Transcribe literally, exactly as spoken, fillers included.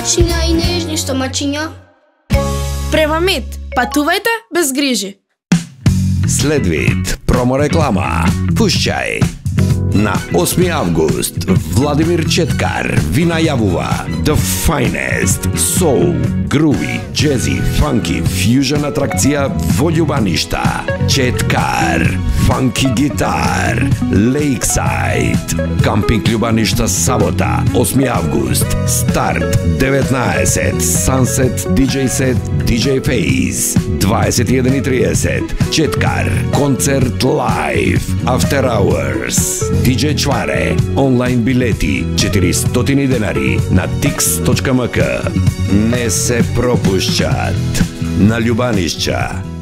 Мачиња и нежни стомачиња. Према Мит, патувајте без грижи. Следвид, промореклама, пушчај. На осми август, Владимир Четкар ви најавува The Finest Soul, Groovy, Jazzy, Funky, Fusion атракција во Љубаништа. Четкар, Funky Guitar, Lakeside. Кампинг Љубаништа сабота, осми август. Старт деветнаесет, Sunset ди џеј Set, ди џеј Face. дваесет и еден и триесет, Четкар, концерт лайв, After Hours. ди џеј Чваре, онлайн билети четиристотини денари на тикс точка ем ка. Не се пропушчат на Љубанишќа.